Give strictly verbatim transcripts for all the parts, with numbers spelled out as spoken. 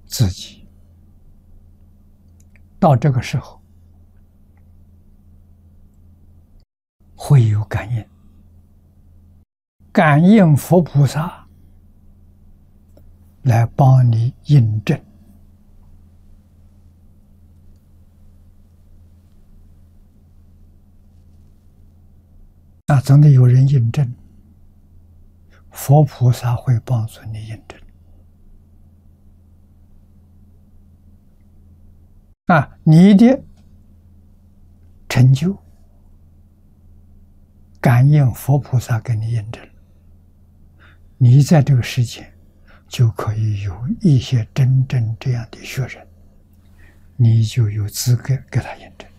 自己。到这个时候，会有感应，感应佛菩萨来帮你印证。那总得有人印证，佛菩萨会帮助你印证。啊，你的成就，感应佛菩萨给你印证，你在这个世界就可以有一些真正这样的学人，你就有资格给他印证。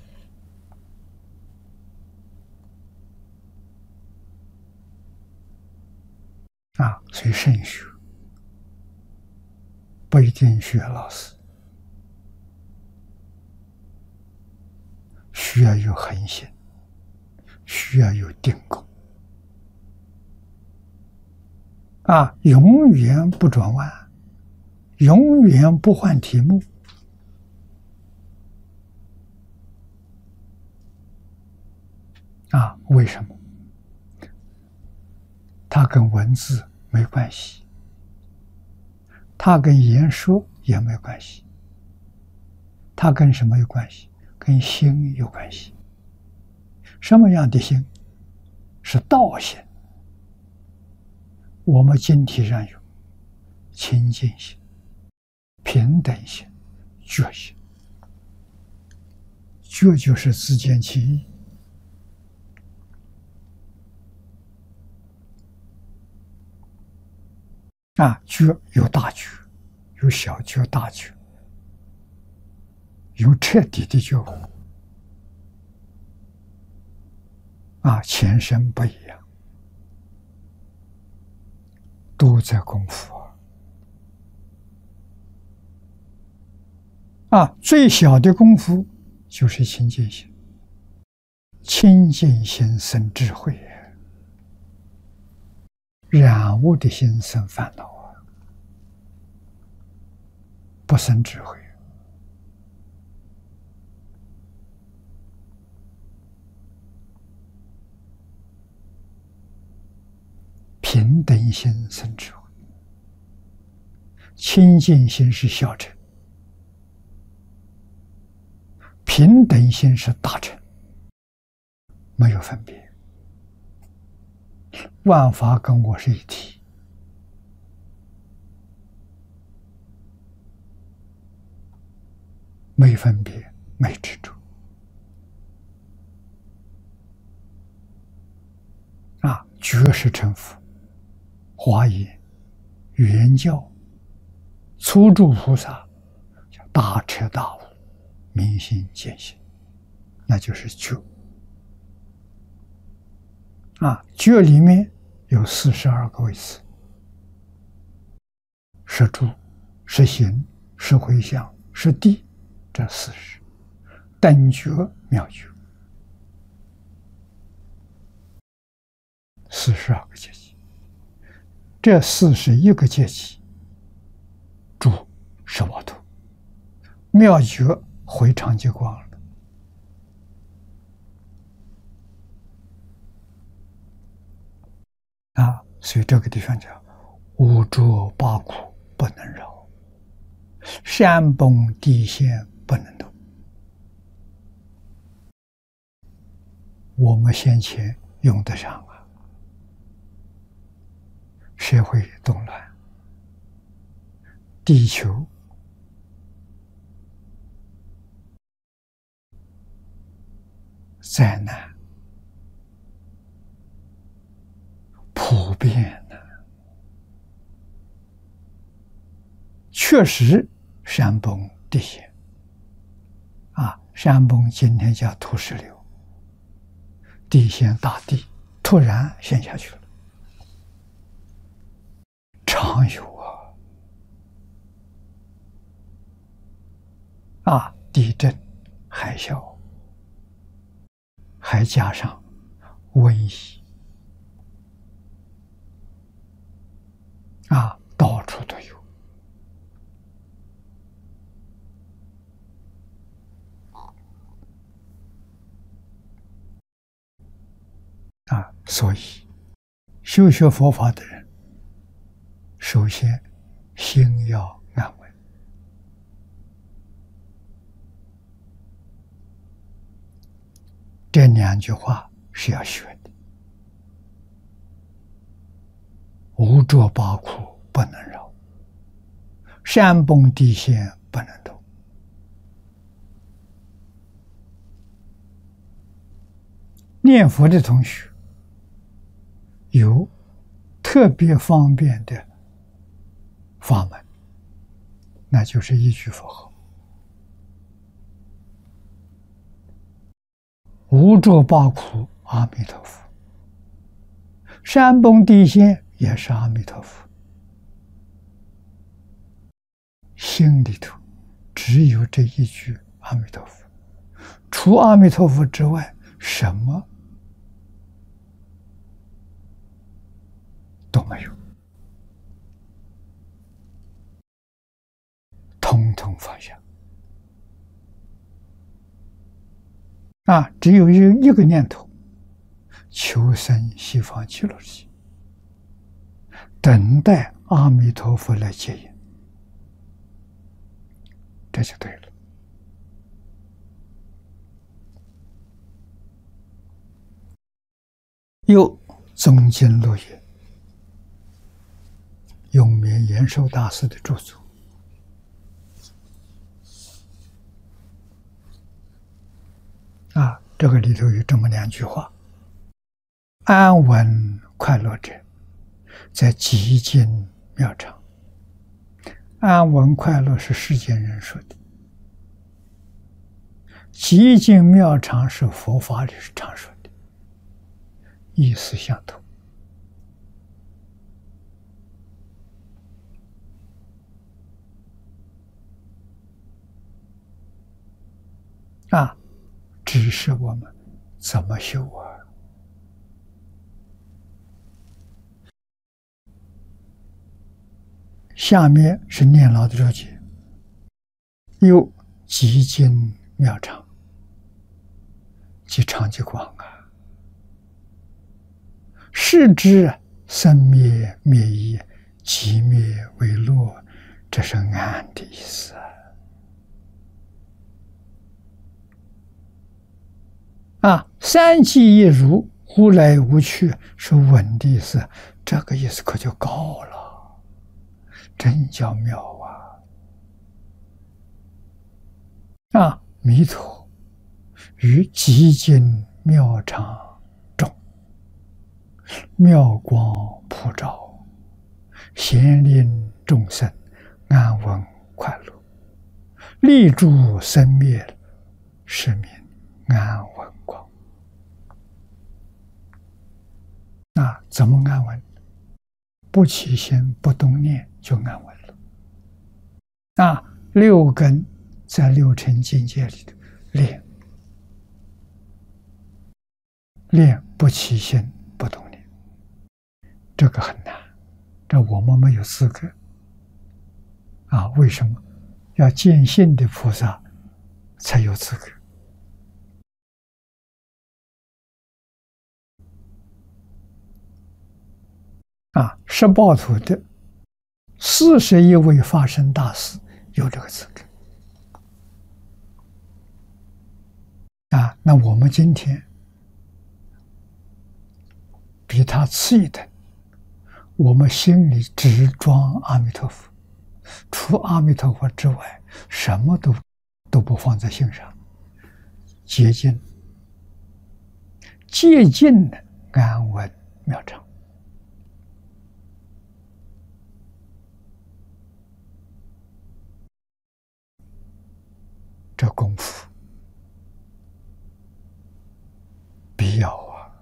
啊，所以慎学，不一定学老师，需要有恒心，需要有定功。啊，永远不转弯，永远不换题目。啊，为什么？它跟文字没关系，它跟言说也没关系，它跟什么有关系？跟心有关系。什么样的心？是道心。我们经题上有清净心、平等心、觉心。觉就是自见其意。啊，觉有大觉，有小觉、大觉，有彻底的觉悟。啊，前身不一样，都在功夫啊！啊，最小的功夫就是清净心，清净心生智慧，染污的心生烦恼啊，不生智慧。平等心生智慧，清净心是小乘，平等心是大乘，没有分别。万法跟我是一体，没分别，没执着。啊，觉是成佛。华严、圆教、初住菩萨叫大彻大悟、明心见性，那就是觉。啊，觉里面有四十二个位次：是住、是行、是回向、是地，这四十。等觉、妙觉，四十二个阶级。这四十一个阶级，住是沃土，妙觉回长寂光了。啊，所以这个地方讲五浊八苦不能饶，山崩地陷不能动。我们先前用得上啊，社会动乱，地球灾难普遍的，确实山崩地陷啊，山崩今天叫土石流，地陷大地突然陷下去了，常有啊。啊，地震、海啸，还加上瘟疫，啊，到处都有。 啊，所以修学佛法的人，首先心要安稳。这两句话是要学的。无着八苦不能饶，山崩地陷不能动。念佛的同学有特别方便的法门，那就是一句佛号。无着八苦，阿弥陀佛；山崩地陷也是阿弥陀佛。心里头只有这一句阿弥陀佛，除阿弥陀佛之外，什么都没有，统统放下。啊，只有一一个念头，求生西方极乐世界，等待阿弥陀佛来接引，这就对了。又宗经录也，永明延寿大师的著作。啊，这个里头有这么两句话：安稳快乐者，在极尽妙常。安稳快乐是世间人说的，极尽妙常是佛法里常说的，意思相同。啊，只是我们怎么修啊？下面是念老的注解，又极尽妙常，即常即广啊。是知生灭灭异，即灭为乐，这是安的意思啊。啊，三际一如，无来无去，是稳的意思。这个意思可就高了，真叫妙啊！啊，弥陀于极尽妙常中，妙光普照，显令众生安稳快乐，立住生灭，是名安稳光。啊，怎么安稳？不起心不动念就安稳了。啊，六根在六尘境界里头练，练不起心不动念，这个很难，这我们没有资格。啊，为什么？要见性的菩萨才有资格。啊，十报土的四十一位法身大士有这个资格。啊，那我们今天比他次一等，我们心里只装阿弥陀佛，除阿弥陀佛之外，什么都都不放在心上，接近接近的安稳妙常。这功夫必要啊！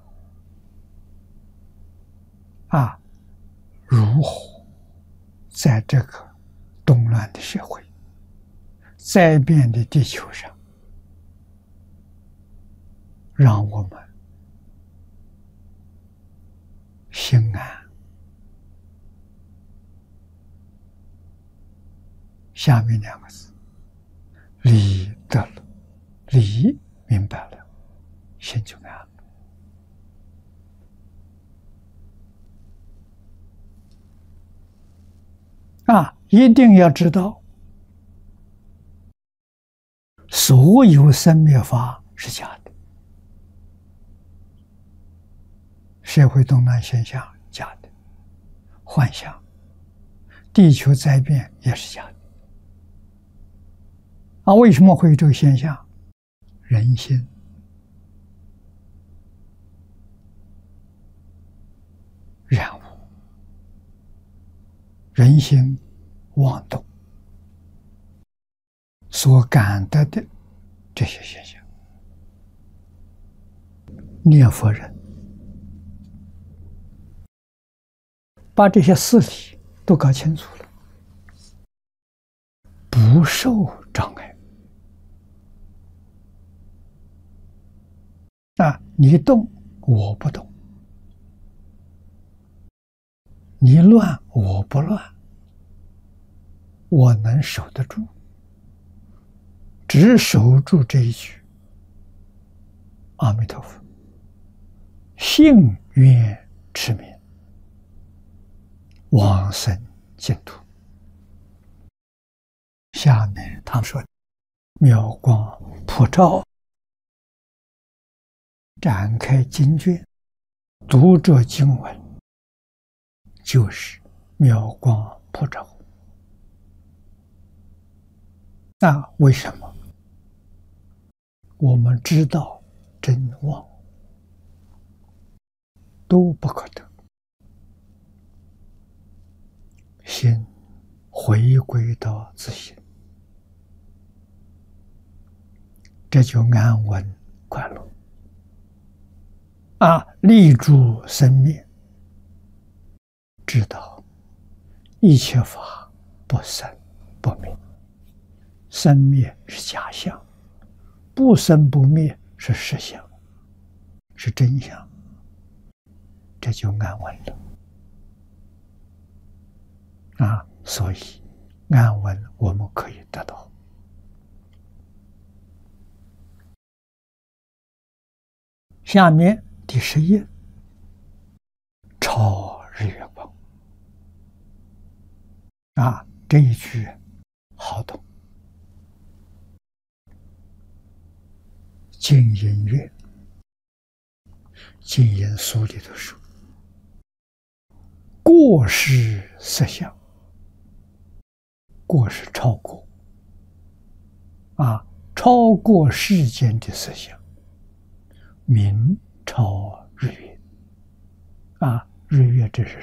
啊，如何在这个动乱的社会、灾变的地球上，让我们心安？下面两个字，理得了，理明白了，心就安了。 一定要知道，所有生灭法是假的，社会动乱现象假的，幻象，地球灾变也是假的。啊，为什么会有这个现象？人心。染污，人心妄动所感得的这些现象，念佛人把这些事理都搞清楚了，不受障碍。啊，你动我不动，你乱我不乱，我能守得住，只守住这一句阿弥陀佛，信愿持名，往生净土。下面他说妙光普照，展开经卷，读这经文就是妙光普照。那为什么？我们知道真妄都不可得，心回归到自性，这就安稳快乐啊！立住生灭，知道一切法不生不灭，生灭是假象，不生不灭是实相，是真相，这就安稳了啊！所以安稳我们可以得到。下面第十页，超日月光啊，这一句好懂。净音乐，净音书里头说，过失色相，过是超过啊，超过世间的色相，名超日月啊，日月这是